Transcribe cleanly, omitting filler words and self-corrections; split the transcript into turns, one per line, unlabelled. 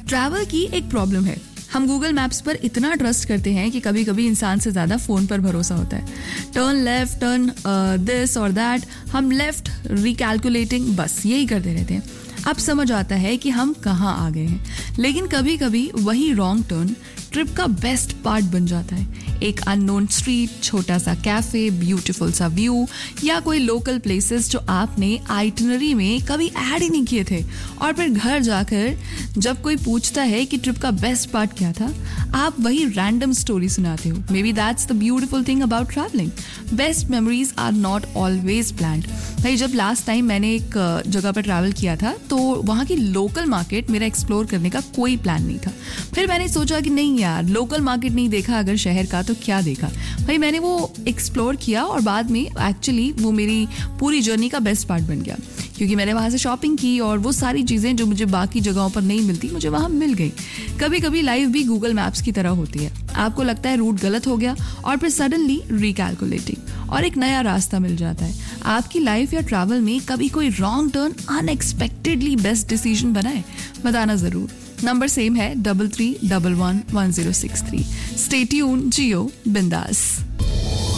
Travel की एक problem है, हम गूगल मैप्स पर इतना ट्रस्ट करते हैं कि कभी कभी इंसान से ज़्यादा फ़ोन पर भरोसा होता है. टर्न लेफ्ट, टर्न दिस और दैट, हम लेफ्ट रिकैलकुलेटिंग बस यही करते रहते हैं. अब समझ आता है कि हम कहाँ आ गए हैं, लेकिन कभी कभी वही रॉन्ग टर्न ट्रिप का बेस्ट पार्ट बन जाता है. एक अननोन स्ट्रीट, छोटा सा कैफे, ब्यूटीफुल सा व्यू या कोई लोकल प्लेसेस जो आपने आइटिनरी में कभी ऐड ही नहीं किए थे, और फिर घर जाकर जब कोई पूछता है कि ट्रिप का बेस्ट पार्ट क्या था, आप वही रैंडम स्टोरी सुनाते हो. May be that's the beautiful thing about travelling. Best memories are not always planned. भाई जब लास्ट टाइम मैंने एक जगह पर ट्रैवल किया था तो वहाँ की लोकल मार्केट मेरा एक्सप्लोर करने का कोई प्लान नहीं था. फिर मैंने सोचा कि नहीं यार, लोकल मार्केट नहीं देखा अगर शहर का तो क्या देखा. भाई मैंने वो एक्सप्लोर किया और बाद में एक्चुअली वो मेरी पूरी जर्नी का बेस्ट पार्ट बन गया, क्योंकि मैंने वहाँ से शॉपिंग की और वो सारी चीज़ें जो मुझे बाकी जगहों पर नहीं मिलती मुझे वहाँ मिल गई. कभी कभी लाइफ भी गूगल मैप्स की तरह होती है. आपको लगता है रूट गलत हो गया और फिर सडनली रिकैलकुलेटिंग और एक नया रास्ता मिल जाता है. आपकी लाइफ या ट्रैवल में कभी कोई wrong turn unexpectedly best decision बनाए? बताना ज़रूर. नंबर सेम है 33111063. स्टे ट्यून्ड, जियो बिंदास.